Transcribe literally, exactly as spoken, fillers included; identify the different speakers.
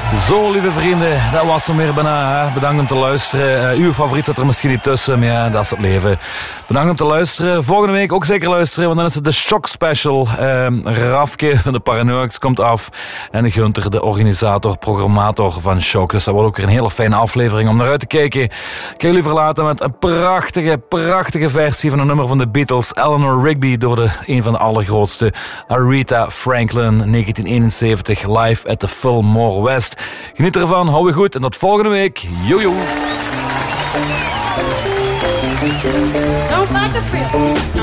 Speaker 1: Zo, lieve vrienden, dat was hem weer bijna. Hè? Bedankt om te luisteren. Uh, uw favoriet zit er misschien niet tussen, maar ja, dat is het leven. Bedankt om te luisteren. Volgende week ook zeker luisteren, want dan is het de Shock Special. Uh, Rafke van de Paranoics komt af. En Gunther, de organisator, programmator van Shock. Dus dat wordt ook weer een hele fijne aflevering om naar uit te kijken. Ik ga jullie verlaten met een prachtige, prachtige versie van een nummer van de Beatles. Eleanor Rigby door de, een van de allergrootste. Aretha Franklin, negentien eenenzeventig, live at the Fillmore West. Geniet ervan, hou je goed en tot volgende week. Jojo.
Speaker 2: Don't fight the fear.